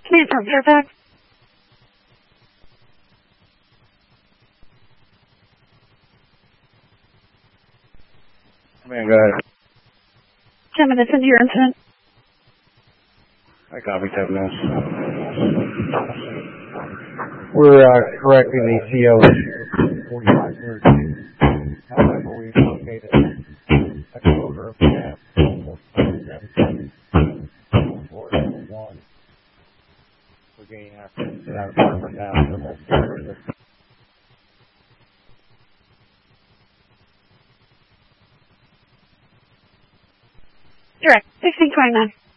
Command from Fairfax. Command, go ahead. 10 minutes into your incident. I copy 10 minutes. We're correcting the CO 4532. However, we've located a cover of gas. 471. We're getting access to that apartment now. Direct, 1629.